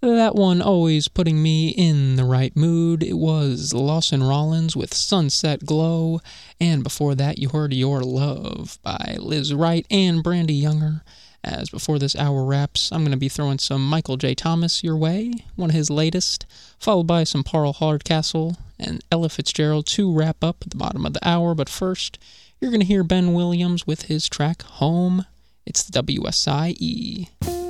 That one always putting me in the right mood. It was Lawson Rollins with Sunset Glow, and before that you heard Your Love by Liz Wright and Brandy Younger. As before this hour wraps, I'm going to be throwing some Michael J. Thomas your way, one of his latest, followed by some Paul Hardcastle and Ella Fitzgerald to wrap up at the bottom of the hour. But first, you're going to hear Ben Williams with his track Home. It's the WSIE.